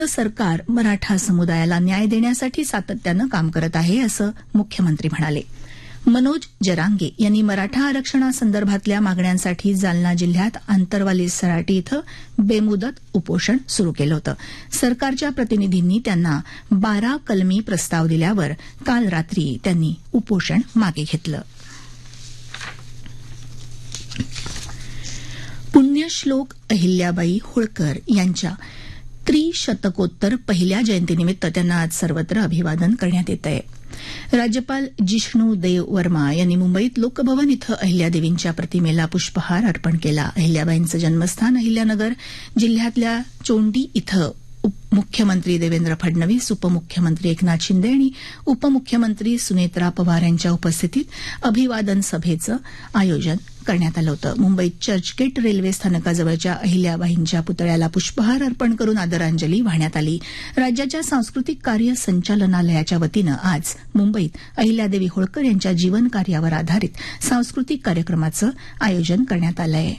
सरकार मराठा समुदायाला न्याय देण्यासाठी सातत्यानं काम करत आहे असं मुख्यमंत्री म्हणाले. मनोज जरांगे यांनी मराठा आरक्षणासंदर्भातल्या मागण्यांसाठी जालना जिल्ह्यात आंतरवाली सराटी इथं बेमुदत उपोषण सुरू केलं होतं. सरकारच्या प्रतिनिधींनी त्यांना 12 कलमी प्रस्ताव दिल्यावर काल रात्री त्यांनी उपोषण मागे घेतलं. पुण्यश्लोक अहिल्याबाई होळकर यांच्या त्रिशतकोत्तर पहिल्या जयंतीनिमित्त त्यांना आज सर्वत्र अभिवादन करण्यात येत आहे. राज्यपाल जिष्णू देव वर्मा यांनी मुंबईत लोकभवन इथं अहिल्यादेवींच्या प्रतिमेला पुष्पहार अर्पण केला. अहिल्याबाईंचं जन्मस्थान अहिल्यानगर जिल्ह्यातल्या चोंडी इथं मुख्यमंत्री देवेंद्र फडणवीस, उपमुख्यमंत्री एकनाथ शिंदे आणि उपमुख्यमंत्री सुनेत्रा पवार यांच्या उपस्थितीत अभिवादन सभेचं आयोजन करण्यात आलं होतं. मुंबईत चर्चगेट रेल्वे स्थानकाजवळच्या अहिल्याबाईंच्या पुतळ्याला पुष्पहार अर्पण करून आदरांजली वाहण्यात आली. राज्याच्या सांस्कृतिक कार्य संचालनालयाच्या वतीनं आज मुंबईत अहिल्यादेवी होळकर यांच्या जीवनकार्यावर आधारित सांस्कृतिक कार्यक्रमाचं आयोजन करण्यात आलं आहे.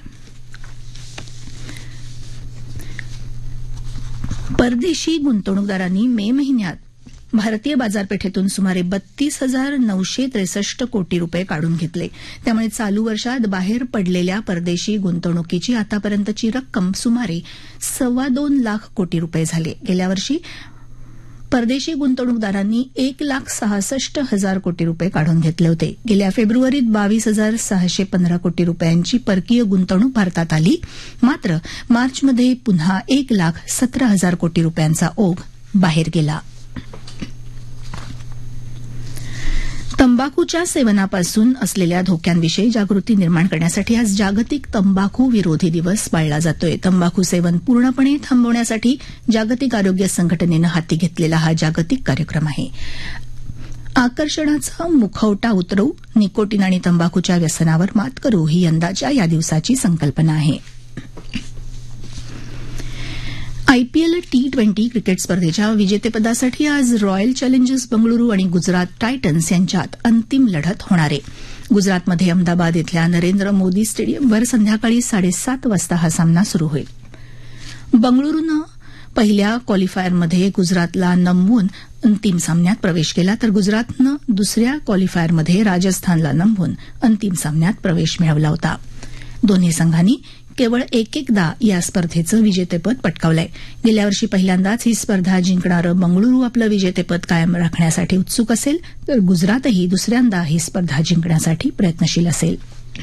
परदेशी गुंतवणूकदारांनी मे महिन्यात भारतीय बाजारपेठेतून सुमारे 32,963 कोटी रुपये काढून घेतले. त्यामुळे चालू वर्षात बाहेर पडलेल्या परदेशी गुंतवणुकीची आतापर्यंतची रक्कम सुमारे 2.25 लाख कोटी रुपये झाली. गेल्या वर्षी परदेशी गुंतवणूकदारांनी 1,66,000 कोटी रुपये काढून घेतले होते. गेल्या फेब्रुवारीत 22,615 कोटी रुपयांची परकीय गुंतवणूक भारतात आली. मात्र मार्चमध्ये पुन्हा 1,17,000 कोटी रुपयांचा ओघ बाहेर गेला. तंबाखूच्या सेवनापासून असलेल्या धोक्यांविषयी जागृती निर्माण करण्यासाठी आज जागतिक तंबाखू विरोधी दिवस पाळला जातोय. तंबाखू सेवन पूर्णपणे थांबवण्यासाठी जागतिक आरोग्य संघटनेनं हाती घेतलेला हा जागतिक कार्यक्रम आहे. आकर्षणाचा मुखवटा उतरवू, निकोटीन आणि तंबाखूच्या व्यसनावर मात करू ही यंदाच्या या दिवसाची संकल्पना आहे. आयपीएल T20 क्रिकेट स्पर्धेच्या विजेतेपदासाठी आज रॉयल चॅलेंजर्स बंगळुरू आणि गुजरात टायटन्स यांच्यात अंतिम लढत होणार आहे. गुजरातमध्ये अहमदाबाद इथल्या नरेंद्र मोदी स्टेडियमवर संध्याकाळी 7:30 वाजता हा सामना सुरू होईल. बंगळुरूनं पहिल्या क्वालिफायरमध्ये गुजरातला नमवून अंतिम सामन्यात प्रवेश केला, तर गुजरातनं दुसऱ्या क्वालिफायरमध्ये राजस्थानला नमवून अंतिम सामन्यात प्रवेश मिळवला होता. दोन्ही संघांनी केवळ एकदा या स्पर्धेचं विजेतेपद पटकावलंय. गेल्या वर्षी पहिल्यांदाच ही स्पर्धा जिंकणारं बंगळुरू आपलं विजेतेपद कायम राखण्यासाठी उत्सुक असेल, तर गुजरातही दुसऱ्यांदा ही स्पर्धा जिंकण्यासाठी प्रयत्नशील असेल.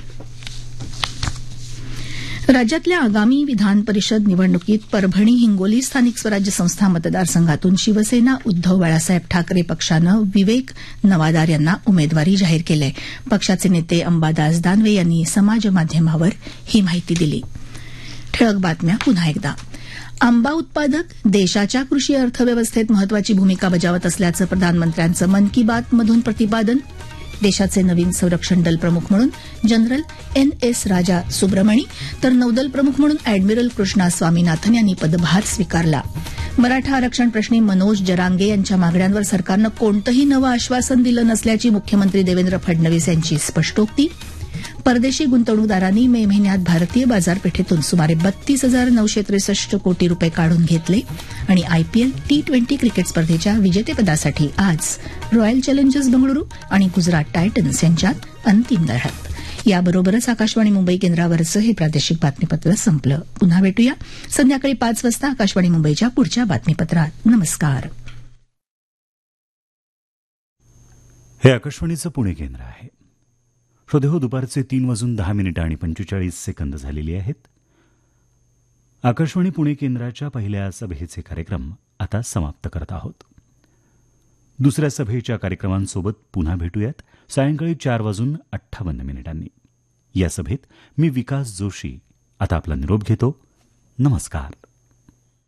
राज्यातल्या आगामी विधान परिषद निवडणुकीत परभणी हिंगोली स्थानिक स्वराज्य संस्था मतदारसंघातून शिवसेना उद्धव बाळासाहेब ठाकरे पक्षानं विवेक नवादार यांना उमेदवारी जाहीर केली आहे. पक्षाचे नेते अंबादास दानवे यांनी समाजमाध्यमावर ही माहिती दिली. ठळक बातम्या पुन्हा एकदा. आंबा उत्पादक देशाच्या कृषी अर्थव्यवस्थेत महत्वाची भूमिका बजावत असल्याचं प्रधानमंत्र्यांचं मन की बात मधून प्रतिपादन. देशाचे नवीन संरक्षण दल प्रमुख म्हणून जनरल NS राजा सुब्रमणी, तर नौदल प्रमुख म्हणून अॅडमिरल कृष्णा स्वामीनाथन यांनी पदभार स्वीकारला. मराठा आरक्षण प्रश्नी मनोज जरांगे यांच्या मागण्यांवर सरकारनं कोणतंही नवं आश्वासन दिलं नसल्याची मुख्यमंत्री देवेंद्र फडणवीस यांची स्पष्टोक्ती. परदेशी गुंतवणूकदारांनी मे महिन्यात भारतीय बाजारपेठेतून सुमारे 32,963 कोटी रुपये काढून घेतले. आणि आयपीएल T20 क्रिकेट स्पर्धेच्या विजेतेपदासाठी आज रॉयल चॅलेंजर्स बंगळुरू आणि गुजरात टायटन्स यांच्यात अंतिम लढत. याबरोबरच आकाशवाणी मुंबई केंद्रावरचं हे प्रादेशिक बातमीपत्र संपलं. पुन्हा भेटूया संध्याकाळी 5 वाजता आकाशवाणी मुंबईच्या पुढच्या बातमीपत्रात. नमस्कार. हे आकाशवाणीचं पुणे केंद्र आहे. श्रोते हो, दुपारचे 3:10 झालेली आहेत. आकाशवाणी पुणे केंद्राच्या पहिल्या सभेचे कार्यक्रम आता समाप्त करत आहोत. दुसऱ्या सभेच्या कार्यक्रमांसोबत पुन्हा भेटूयात सायंकाळी 4:58. या सभेत मी विकास जोशी आता आपला निरोप घेतो. नमस्कार.